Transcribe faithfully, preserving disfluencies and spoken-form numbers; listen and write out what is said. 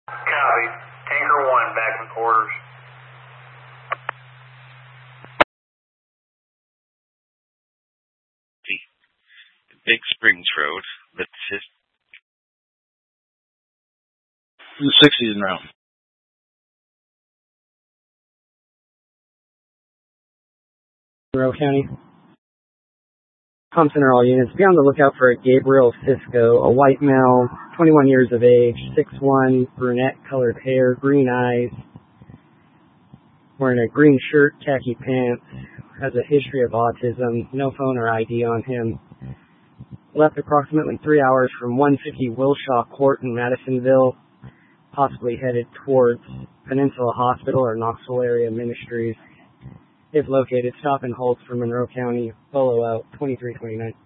Copy. Tanker one, back in quarters. Big Springs Road, but just in the sixties and round. Monroe County. Com Center, all units. Be on the lookout for a Gabriel Cisco, a white male, twenty-one years of age, six one, brunette colored hair, green eyes, wearing a green shirt, khaki pants, has a history of autism, no phone or I D on him. Left approximately three hours from one fifty Wilshaw Court in Madisonville, possibly headed towards Peninsula Hospital or Knoxville Area Ministries. If located, stop and hold for Monroe County, follow out twenty-three twenty-nine.